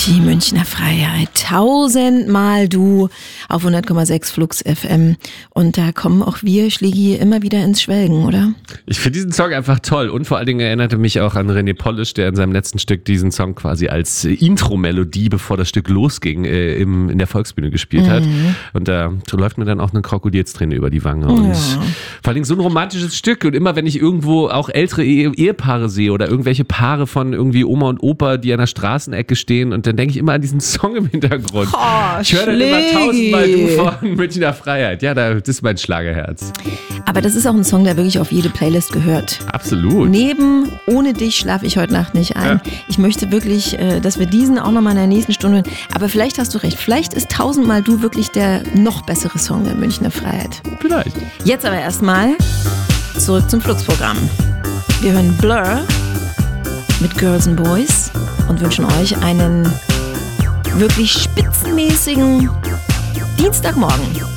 Die Münchner Freiheit. 1000-mal du auf 100,6 Flux FM. Und da kommen auch wir, Schlägi, immer wieder ins Schwelgen, oder? Ich finde diesen Song einfach toll. Und vor allen Dingen erinnerte mich auch an René Polish, der in seinem letzten Stück diesen Song quasi als Intro-Melodie, bevor das Stück losging, in der Volksbühne gespielt hat. Und da läuft mir dann auch eine Krokodilsträne über die Wange. Und vor allen Dingen so ein romantisches Stück. Und immer, wenn ich irgendwo auch ältere Ehepaare sehe oder irgendwelche Paare von irgendwie Oma und Opa, die an der Straßenecke stehen, und dann denke ich immer an diesen Song im Hintergrund. Oh, ich höre dann immer 1000-mal du von Münchner Freiheit. Ja, das ist mein Schlagerherz. Aber das ist auch ein Song, der wirklich auf jede Playlist gehört. Absolut. Neben Ohne dich schlafe ich heute Nacht nicht ein. Ja. Ich möchte wirklich, dass wir diesen auch nochmal in der nächsten Stunde hören. Aber vielleicht hast du recht. Vielleicht ist 1000-mal du wirklich der noch bessere Song der Münchner Freiheit. Vielleicht. Jetzt aber erstmal zurück zum Flux-Programm. Wir hören Blur mit Girls and Boys und wünschen euch einen wirklich spitzenmäßigen Dienstagmorgen.